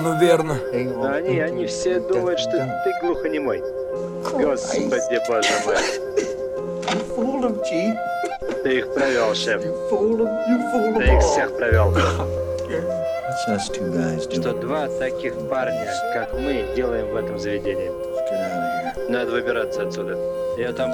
ну верно. Они все думают, что ты глухонемой. Господи, боже мой. Ты их провел, шеф. Ты их всех провел. Что два таких парня, как мы, делаем в этом заведении. Надо выбираться отсюда. Я там